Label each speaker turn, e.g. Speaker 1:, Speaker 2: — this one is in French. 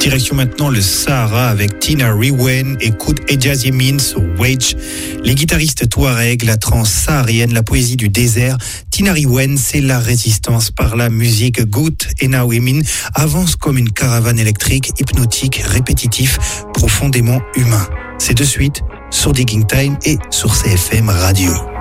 Speaker 1: Direction maintenant le Sahara avec Tina Rewen et Koud Edjazimin sur Wage. Les guitaristes touareg, la trance saharienne, la poésie du désert. Tina Rewen, c'est la résistance par la musique. Koud Edjazimin avance comme une caravane électrique, hypnotique, répétitif, profondément humain. C'est de suite sur Digging Time et sur CFM Radio.